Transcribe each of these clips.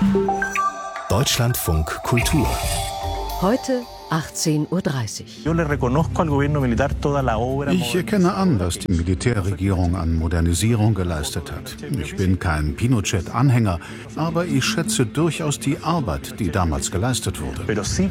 Deutschlandfunk Kultur. Heute 18:30 Uhr. Ich erkenne an, was die Militärregierung an Modernisierung geleistet hat. Ich bin kein Pinochet-Anhänger, aber ich schätze durchaus die Arbeit, die damals geleistet wurde.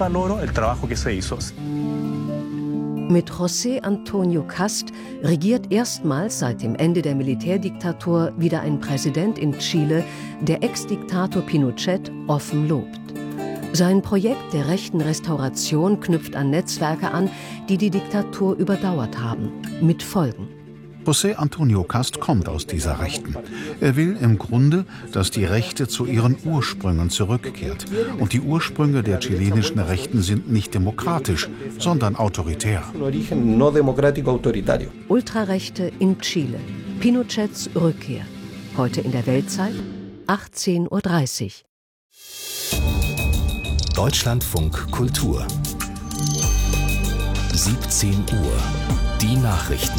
Mit José Antonio Cast regiert erstmals seit dem Ende der Militärdiktatur wieder ein Präsident in Chile, der Ex-Diktator Pinochet offen lobt. Sein Projekt der rechten Restauration knüpft an Netzwerke an, die die Diktatur überdauert haben, mit Folgen. José Antonio Cast kommt aus dieser Rechten. Er will im Grunde, dass die Rechte zu ihren Ursprüngen zurückkehrt. Und die Ursprünge der chilenischen Rechten sind nicht demokratisch, sondern autoritär. Ultrarechte in Chile. Pinochets Rückkehr. Heute in der Weltzeit 18:30 Uhr. Deutschlandfunk Kultur. 17 Uhr. Die Nachrichten.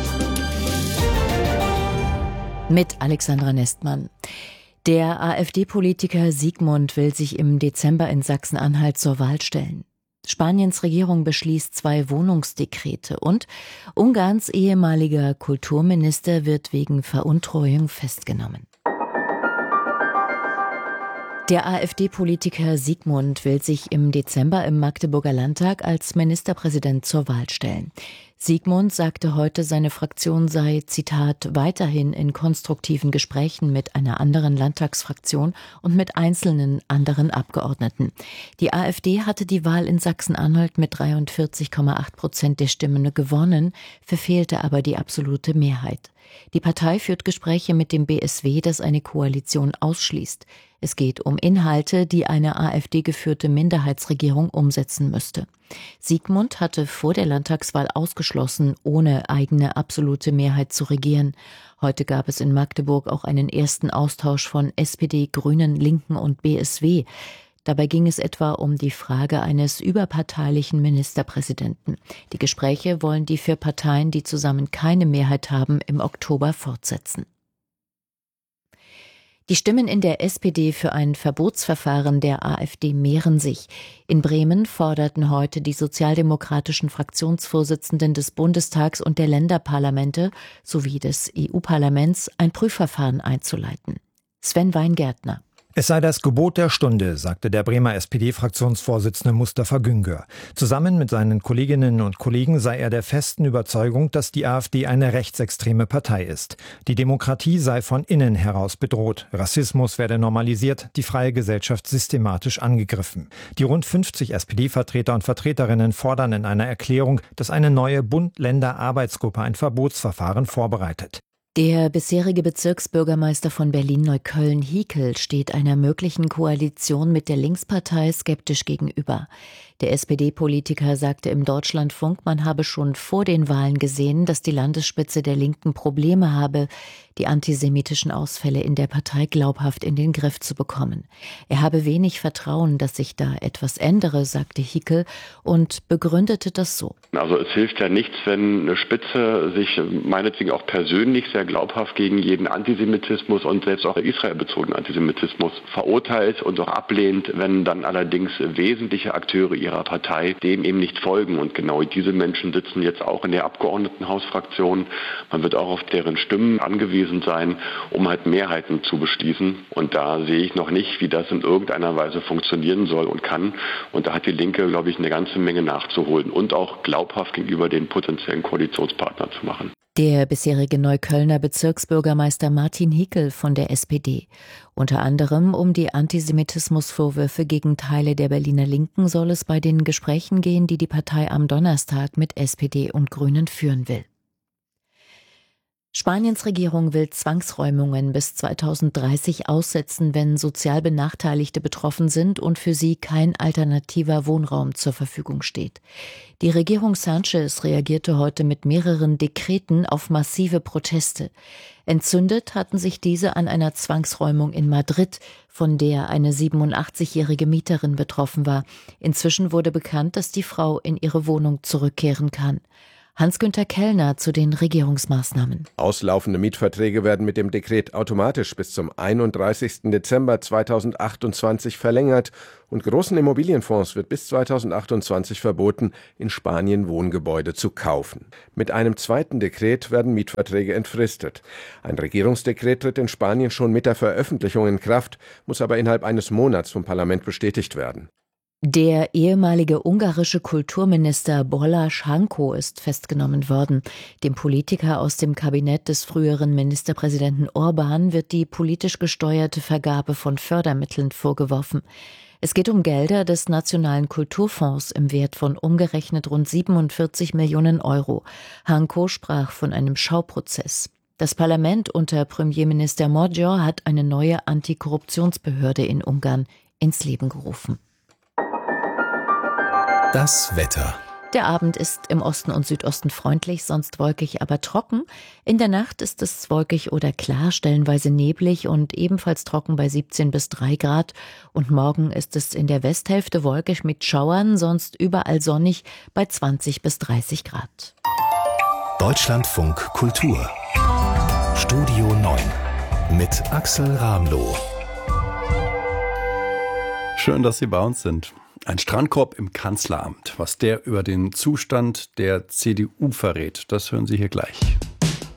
Mit Alexandra Nestmann. Der AfD-Politiker Sigmund will sich im Dezember in Sachsen-Anhalt zur Wahl stellen. Spaniens Regierung beschließt 2 Wohnungsdekrete und Ungarns ehemaliger Kulturminister wird wegen Veruntreuung festgenommen. Der AfD-Politiker Sigmund will sich im Dezember im Magdeburger Landtag als Ministerpräsident zur Wahl stellen. Sigmund sagte heute, seine Fraktion sei, Zitat, weiterhin in konstruktiven Gesprächen mit einer anderen Landtagsfraktion und mit einzelnen anderen Abgeordneten. Die AfD hatte die Wahl in Sachsen-Anhalt mit 43,8% der Stimmen gewonnen, verfehlte aber die absolute Mehrheit. Die Partei führt Gespräche mit dem BSW, das eine Koalition ausschließt. Es geht um Inhalte, die eine AfD-geführte Minderheitsregierung umsetzen müsste. Sigmund hatte vor der Landtagswahl ausgeschlossen, ohne eigene absolute Mehrheit zu regieren. Heute gab es in Magdeburg auch einen ersten Austausch von SPD, Grünen, Linken und BSW. Dabei ging es etwa um die Frage eines überparteilichen Ministerpräsidenten. Die Gespräche wollen die 4 Parteien, die zusammen keine Mehrheit haben, im Oktober fortsetzen. Die Stimmen in der SPD für ein Verbotsverfahren der AfD mehren sich. In Bremen forderten heute die sozialdemokratischen Fraktionsvorsitzenden des Bundestags und der Länderparlamente sowie des EU-Parlaments ein Prüfverfahren einzuleiten. Sven Weingärtner. Es sei das Gebot der Stunde, sagte der Bremer SPD-Fraktionsvorsitzende Mustafa Güngör. Zusammen mit seinen Kolleginnen und Kollegen sei er der festen Überzeugung, dass die AfD eine rechtsextreme Partei ist. Die Demokratie sei von innen heraus bedroht. Rassismus werde normalisiert, die freie Gesellschaft systematisch angegriffen. Die rund 50 SPD-Vertreter und Vertreterinnen fordern in einer Erklärung, dass eine neue Bund-Länder-Arbeitsgruppe ein Verbotsverfahren vorbereitet. Der bisherige Bezirksbürgermeister von Berlin-Neukölln, Hickel, steht einer möglichen Koalition mit der Linkspartei skeptisch gegenüber. Der SPD-Politiker sagte im Deutschlandfunk, man habe schon vor den Wahlen gesehen, dass die Landesspitze der Linken Probleme habe, die antisemitischen Ausfälle in der Partei glaubhaft in den Griff zu bekommen. Er habe wenig Vertrauen, dass sich da etwas ändere, sagte Hickel und begründete das so. Also es hilft ja nichts, wenn eine Spitze sich meinetwegen auch persönlich sehr glaubhaft gegen jeden Antisemitismus und selbst auch israelbezogenen Antisemitismus verurteilt und auch ablehnt, wenn dann allerdings wesentliche Akteure ihrer Partei dem eben nicht folgen. Und genau diese Menschen sitzen jetzt auch in der Abgeordnetenhausfraktion. Man wird auch auf deren Stimmen angewiesen sein, um halt Mehrheiten zu beschließen. Und da sehe ich noch nicht, wie das in irgendeiner Weise funktionieren soll und kann. Und da hat die Linke, glaube ich, eine ganze Menge nachzuholen und auch glaubhaft gegenüber den potenziellen Koalitionspartnern zu machen. Der bisherige Neuköllner Bezirksbürgermeister Martin Hickel von der SPD. Unter anderem um die Antisemitismusvorwürfe gegen Teile der Berliner Linken soll es bei den Gesprächen gehen, die die Partei am Donnerstag mit SPD und Grünen führen will. Spaniens Regierung will Zwangsräumungen bis 2030 aussetzen, wenn sozial Benachteiligte betroffen sind und für sie kein alternativer Wohnraum zur Verfügung steht. Die Regierung Sánchez reagierte heute mit mehreren Dekreten auf massive Proteste. Entzündet hatten sich diese an einer Zwangsräumung in Madrid, von der eine 87-jährige Mieterin betroffen war. Inzwischen wurde bekannt, dass die Frau in ihre Wohnung zurückkehren kann. Hans-Günther Kellner zu den Regierungsmaßnahmen. Auslaufende Mietverträge werden mit dem Dekret automatisch bis zum 31. Dezember 2028 verlängert und großen Immobilienfonds wird bis 2028 verboten, in Spanien Wohngebäude zu kaufen. Mit einem zweiten Dekret werden Mietverträge entfristet. Ein Regierungsdekret tritt in Spanien schon mit der Veröffentlichung in Kraft, muss aber innerhalb eines Monats vom Parlament bestätigt werden. Der ehemalige ungarische Kulturminister Balázs Hanko ist festgenommen worden. Dem Politiker aus dem Kabinett des früheren Ministerpräsidenten Orbán wird die politisch gesteuerte Vergabe von Fördermitteln vorgeworfen. Es geht um Gelder des Nationalen Kulturfonds im Wert von umgerechnet rund 47 Millionen Euro. Hanko sprach von einem Schauprozess. Das Parlament unter Premierminister Magyar hat eine neue Antikorruptionsbehörde in Ungarn ins Leben gerufen. Das Wetter. Der Abend ist im Osten und Südosten freundlich, sonst wolkig, aber trocken. In der Nacht ist es wolkig oder klar, stellenweise neblig und ebenfalls trocken bei 17 bis 3 Grad. Und morgen ist es in der Westhälfte wolkig mit Schauern, sonst überall sonnig bei 20 bis 30 Grad. Deutschlandfunk Kultur. Studio 9 mit Axel Ramloh. Schön, dass Sie bei uns sind. Ein Strandkorb im Kanzleramt. Was der über den Zustand der CDU verrät, das hören Sie hier gleich.